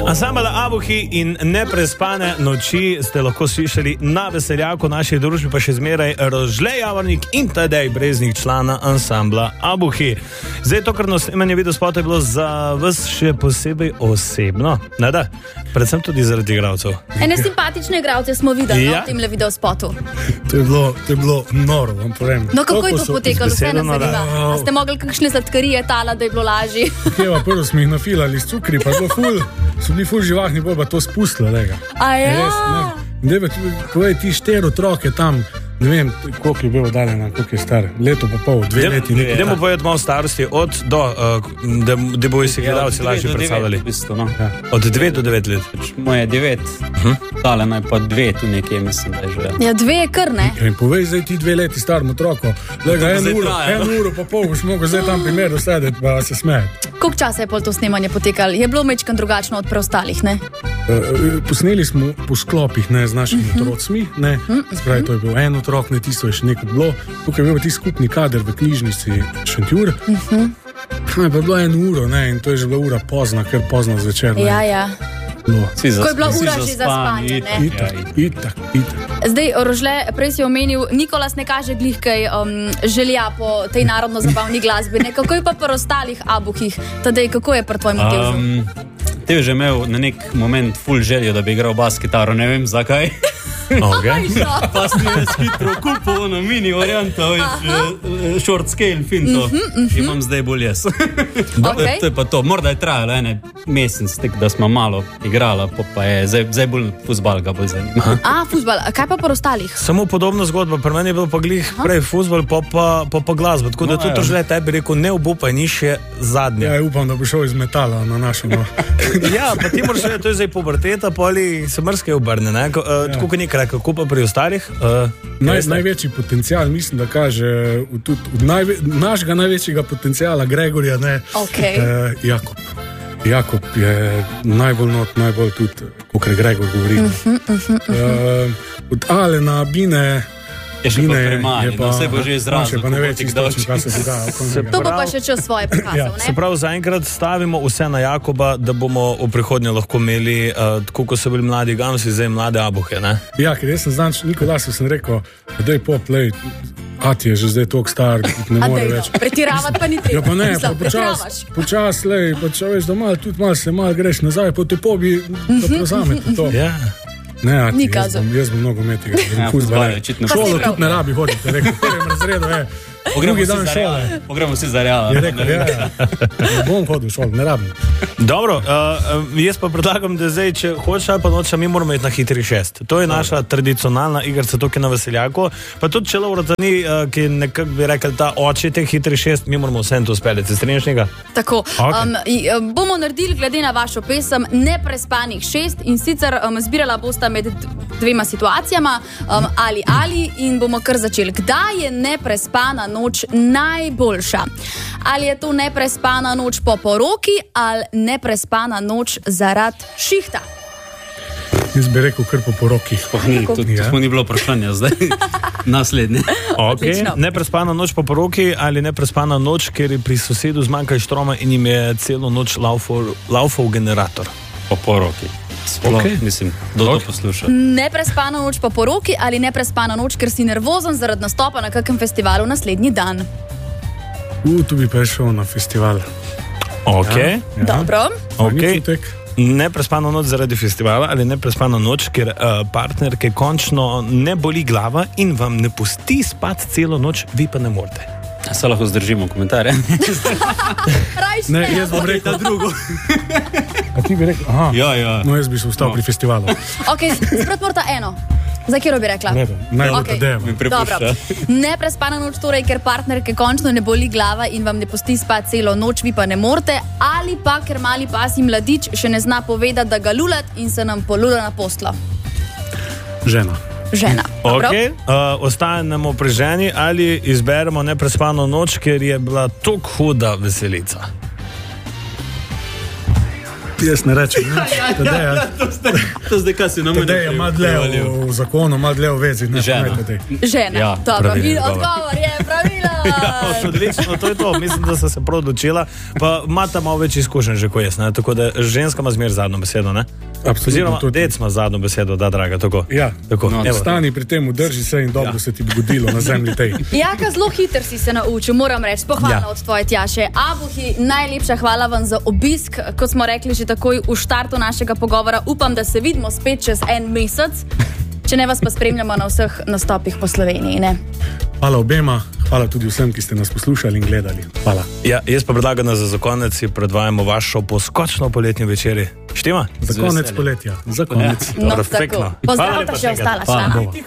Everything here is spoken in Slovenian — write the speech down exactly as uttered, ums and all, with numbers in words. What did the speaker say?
Ansambel Abuhi in neprespane noči ste lahko slišali na veseljaku naših družbi, pa še zmeraj Rožle Javornik in Tadej Breznik, člana ansambla Abuhi. Zdaj to, kar na snemanje videospota je bilo za vas še posebej osebno, ne da? Predvsem tudi zaradi igralcev. Ene simpatične igralce smo videli ja. no, v tem le videospotu. To je bilo, to je bilo noro, vam povem. No, kako je to potekalo, vse nas zanima? A ste mogli kakšne zatkarije tala, da je bilo lažje? Kjeva, prvo smo jih nafilali s cukri, pa bilo ful, so bili ful živahni, bolj pa to spustilo, lega. A ja? Res, ne. Dej, povej ti štiri otroke tam, ne vem, koliko je bilo daljena, koliko je star, leto pa pol, dve Dem, leti. Idemo povedati malo starosti, od do, uh, da, da bojo si gledalci ja, lažje predstavljali. Bistvo, no. ja. Od dve do devet let. Moje devet, uh-huh. Tale naj pa dve tu nekje, mislim, da je že. Ja, dve je kar, ne? Ja, povej zdaj ti dve leti starom otroku, lega, en uro, en uro pa pol, boš mogel zdaj tam primeru sedeti, pa se smeti. Koliko časa je pol to snemanje potekalo? Je bilo mečkan drugačno od preostalih, ne? Uh, posneli smo po sklopih, ne, z našimi uh-huh. otrocmi, ne, uh-huh. spravi, to je bil en otrok, ne, tisto je še nekaj bilo, tukaj je bil ti skupni kader v knjižnici Šentjur, uh-huh. je pa bilo en uro, ne, in to je že bila ura pozna, ker pozna zvečer, ne. Ja, ja. No. Ko je bila ura že za spanje, ne? Itak, itak, itak. Zdaj, Rožle, prej si omenil, Nikolas ne kaže glih kaj um, želja po tej narodno-zabavni glasbi, ne? Kako je pa pri ostalih Abuhih? Tadej, kako je pri tvojim motivzu? Um, te je že imel na nek moment ful željo, da bi igral bas kitaro, ne vem zakaj. Okay. Pa si je hitro kupil na mini varianta, veš, short scale finto. Uh-huh, uh-huh. Imam zdaj bolj jaz. Okay. To je pa to. Morda je trajalo ene mesec, da smo malo igrala, pa je zdaj, zdaj bolj fuzbal ga bolj zanima. A, fuzbal. A kaj pa po ostalih? Samo podobna zgodba. Pri meni je bil pa glih prej fuzbal, pa pa, pa, pa glasba. Tako da no, tudi Rožle tebi rekel, ne obupaj, ni še zadnje. Ja, upam, da bo šel iz metala na našo. No. Ja, pa ti moraš reči, to je zdaj puberteta, pa ali se mrske obrne, ne? Ko, uh, ja. Tako kot nekaj, kako pa pri ostalih? Uh, Naj, največji potencial, mislim, da kaže tudi od najve, našega največjega potenciala Gregorja, ne, okay. uh, Jakob. Jakob je najbolj not, najbolj tudi, kot je Gregor govori. Uh-huh, uh-huh, uh-huh. Uh, od Alena, Bine, je še pa premali, no, vse bo že izrazil. Pa ne več, kaj se dogaja. To bo pa še čas svoje prikazal, ja. ne? Se pravi, zaenkrat stavimo vse na Jakoba, da bomo v prihodnje lahko imeli, uh, tako ko so bili mladi Gamsi, zdaj mlade Abuhe, ne? Ja, ker jaz sem znam, Nikolas sem rekel, da je pop, lej, Ati je že zdaj toliko star, ne more več. Pretiravati pa ni treba. Ja, pa ne, pa počas, počas, lej, pa če veš, da malo, tudi malo se malo greš nazaj, po te pobi, da prevzamete to. Ja. Ne, Ati, jaz bom, jaz bom mnogo meti, ja, fuzbal. Šolo tudi ne rabi hoditi, rekel, v prvem razredu, je. Drugi dan šole. Pogremo si za Reala. Je rekel, ja, ja. Ne bom hodil v šolo, ne rabim. Dobro, uh, jaz pa predlagam, da zdaj, če hočeš ali pa nočeš, mi moramo iti na hitri šest. To je naša tradicionalna igrica tukaj na veseljaku. Pa tudi če Laura ni, uh, ki nekako bi rekel, ta oče teh hitri šest, mi moramo vsem to speljati. Strinjaš njega? Tako. Okay. Um, bomo naredili glede na vašo pesem Neprespanih šest in sicer um, zbirala bosta med dvema situacijama um, ali ali in bomo kar začeli. Kdaj je neprespana noč najboljša? Ali je to neprespana noč po poroki ali neprespana noč zaradi šihta? Jaz bi rekel kar po poroki. Oh, ni, to, ja. To ni bilo vprašanje zdaj. Naslednje. Okay. Neprespana noč po poroki ali neprespana noč, ker je pri sosedu zmanjkaj štroma in jim je celo noč laufal, laufal generator? Po poroki. Sploh, okay. Mislim, kdo okay. to posluša? Neprespana noč po poroki ali neprespana noč, ker si nervozen zaradi nastopa na kakem festivalu naslednji dan? U, tu bi pa šel na festival. Ok. Ja, ja. Dobro. Ok. Neprespana noč zaradi festivala ali neprespana noč, ker uh, partnerke končno ne boli glava in vam ne pusti spati celo noč, vi pa ne morete. Se lahko zdržimo komentarje. Ne, jaz bom rekel drugo. A ti bi rekel, aha, ja, ja. No jaz bi se ustal no. pri festivalu. Ok, sprat morata eno. Za kjero bi rekla? Ne, ne, okay. ne, Dobro. Neprespana noč torej, ker partnerke končno ne boli glava in vam ne pusti spati celo noč, vi pa ne morete, ali pa, ker mali pasji mladič še ne zna povedati, da ga lulat in se nam polula na postlo. Žena. Žena. Okay. Uh, ostanemo pri ženi ali izberemo neprespano noč, ker je bila tako huda veselica? Jaz ne rečem, ne? Ja, ja, ja, to zdaj, to zdaj kaj si nam je. Tadej je malo dlje v zakonu, malo dlje v vezi. Ne, žena. Žena, ja, dobro. Odgovor je pravila. Ja, odlično, to je to. Mislim, da sem se prav odločila. Pa imata malo več izkušenj že, ko jaz. Ne? Tako da ženska ima zmer zadnjo besedo, ne? Absolutno. Oziroma, dec ima zadnjo besedo, da, draga, tako. Ja, tako. No, stani pri tem, drži se in dobro ja. se ti bo godilo na zemlji tej. Jaka, zelo hiter si se naučil, moram reči. Pohvala ja. od tvoje Tjaše. Abuhi, najlepša hvala vam za obisk. Kot smo rekli že takoj v štartu našega pogovora, upam, da se vidimo spet čez en mesec. Če ne, vas pa spremljamo na vseh nastopih po Sloveniji. Ne? Hvala obema, hvala tudi vsem, ki ste nas poslušali in gledali. Hvala. Ja, jaz pa predlagam, da za konec predvajamo vašo poskočno poletni večeri. Štima? Za konec poletja. Za konec. No, tako. Pozdravljam še ostala člana.